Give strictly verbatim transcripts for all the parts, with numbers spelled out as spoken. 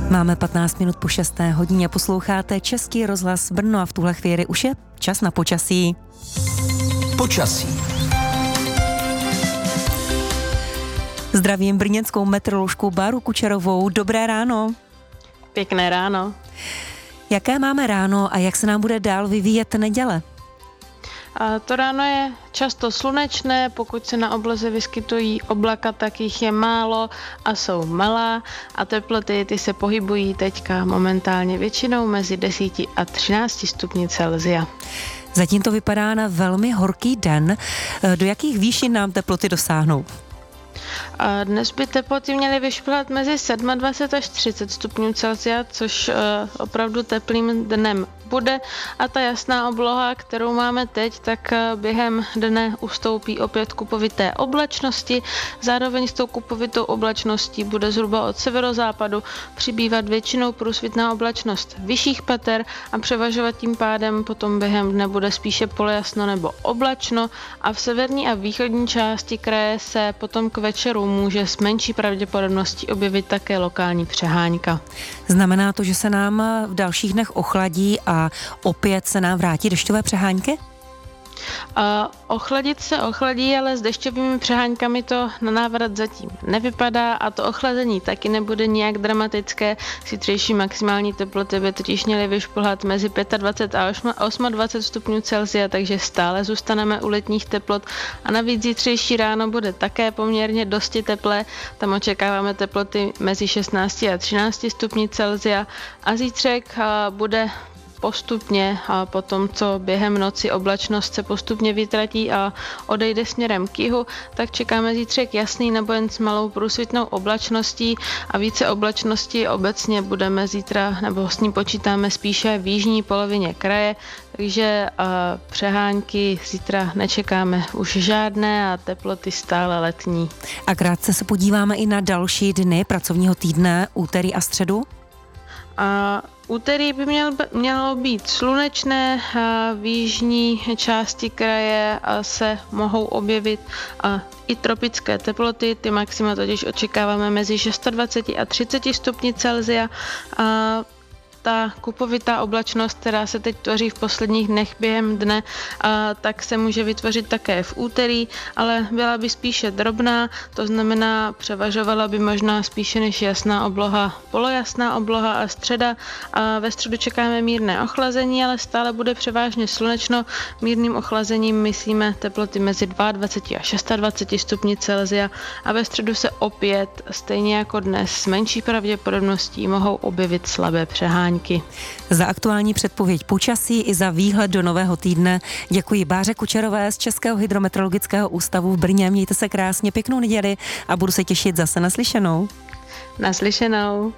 Máme patnáct minut po šesté hodině, posloucháte Český rozhlas Brno a v tuhle chvíli už je čas na počasí. Počasí. Zdravím brněnskou meteoroložku Báru Kučerovou. Dobré ráno. Pěkné ráno. Jaké máme ráno a jak se nám bude dál vyvíjet neděle? A to ráno je často slunečné, pokud se na obloze vyskytují oblaka, tak jich je málo a jsou malá a teploty ty se pohybují teďka momentálně většinou mezi deseti a třinácti stupni Celsia. Zatím to vypadá na velmi horký den. Do jakých výšin nám teploty dosáhnou? A dnes by teploty měly vyšplhat mezi dvacet sedm až třicet stupňů Celsia, což uh, opravdu teplým dnem bude a ta jasná obloha, kterou máme teď, tak během dne ustoupí opět kupovité oblačnosti. Zároveň s tou kupovitou oblačností bude zhruba od severozápadu přibývat většinou průsvitná oblačnost vyšších pater a převažovat tím pádem potom během dne bude spíše polojasno nebo oblačno a v severní a východní části kraje se potom k večeru může s menší pravděpodobností objevit také lokální přehánka. Znamená to, že se nám v dalších dnech ochladí a a opět se nám vrátí dešťové přehánky? A ochladit se ochladí, ale s dešťovými přeháňkami to na návrat zatím nevypadá a to ochlazení taky nebude nijak dramatické. Zítřejší maximální teploty by totiž měly vyšplhat mezi dvacet pět a dvacet osm stupňů Celsia, takže stále zůstaneme u letních teplot a navíc zítřejší ráno bude také poměrně dosti teplé. Tam očekáváme teploty mezi šestnácti a třinácti stupni Celsia a zítřek bude postupně a potom, co během noci oblačnost se postupně vytratí a odejde směrem k jihu, tak čekáme zítřek jasný nebo jen s malou průsvitnou oblačností a více oblačnosti obecně budeme zítra, nebo s ním počítáme spíše v jižní polovině kraje, takže přehánky zítra nečekáme už žádné a teploty stále letní. A krátce se podíváme i na další dny pracovního týdne, úterý a středu? A úterý by měl, mělo být slunečné, a v jižní části kraje se mohou objevit a i tropické teploty, ty maxima totiž očekáváme mezi dvacet šest a třicet stupni Celsia a ta kupovitá oblačnost, která se teď tvoří v posledních dnech během dne, a tak se může vytvořit také v úterý, ale byla by spíše drobná, to znamená převažovala by možná spíše než jasná obloha, polojasná obloha a středa. A ve středu čekáme mírné ochlazení, ale stále bude převážně slunečno. Mírným ochlazením myslíme teploty mezi dvacet dva a dvacet šest stupni Celsia a ve středu se opět, stejně jako dnes, s menší pravděpodobností mohou objevit slabé přehánky. Za aktuální předpověď počasí i za výhled do nového týdne děkuji Báře Kučerové z Českého hydrometeorologického ústavu v Brně. Mějte se krásně, pěknou neděli a budu se těšit zase naslyšenou. Naslyšenou.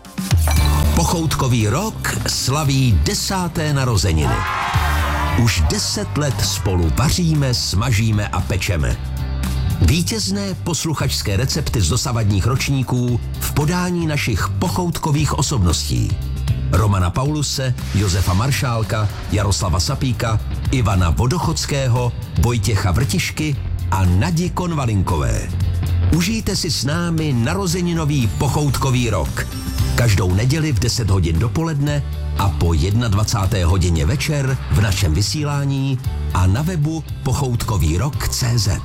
Pochoutkový rok slaví desáté narozeniny. Už deset let spolu vaříme, smažíme a pečeme. Vítězné posluchačské recepty z dosavadních ročníků v podání našich pochoutkových osobností. Romana Pauluse, Josefa Maršálka, Jaroslava Sapíka, Ivana Vodochodského, Vojtěcha Vrtišky a Nadi Konvalinkové. Užijte si s námi narozeninový pochoutkový rok. Každou neděli v deset hodin dopoledne a po dvacáté první hodině večer v našem vysílání a na webu pochoutkový rok tečka cé zet.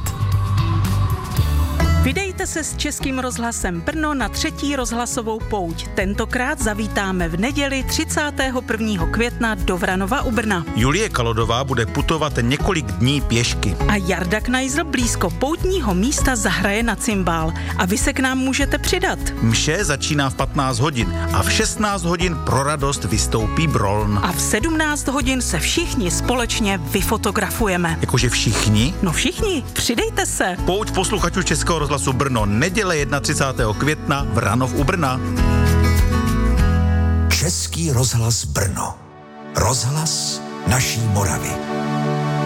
Vydejte se s Českým rozhlasem Brno na třetí rozhlasovou pouť. Tentokrát zavítáme v neděli třicátého prvního května do Vranova u Brna. Julie Kalodová bude putovat několik dní pěšky. A Jarda Knajzl blízko poutního místa zahraje na cymbál. A vy se k nám můžete přidat. Mše začíná v patnáct hodin a v šestnáct hodin pro radost vystoupí Broln. A v sedmnáct hodin se všichni společně vyfotografujeme. Jakože všichni? No všichni, přidejte se. Pouť posluchačů Českého rozhlasu Brno, neděle třicátého prvního května, Vranov u Brna. Český rozhlas Brno. Rozhlas naší Moravy.